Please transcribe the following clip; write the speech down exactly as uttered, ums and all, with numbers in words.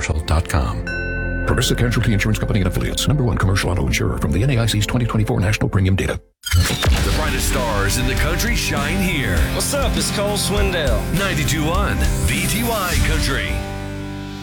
commercial dot com. Progressive Casualty Insurance Company and Affiliates. Number one commercial auto insurer from the N A I C's twenty twenty-four National Premium Data. The brightest stars in the country shine here. What's up? It's Cole Swindell. ninety-two point one V T Y Country.